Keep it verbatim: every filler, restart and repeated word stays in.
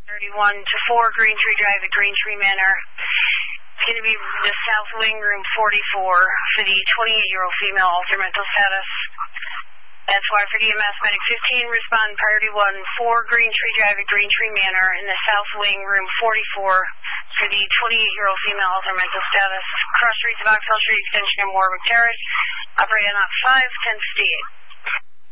thirty-one to four Green Tree Drive at Green Tree Manor. It's going to be the South Wing, room forty-four, for the twenty-eight-year-old female, altered mental status. That's why for D M S Medic fifteen, respond priority one, four Green Tree Drive at Green Tree Manor in the South Wing, room forty-four, for the twenty-eight-year-old female, altered mental status. Cross streets of Oxford Street, extension of Warwick Terrace. Operate on five ten fifty-eight.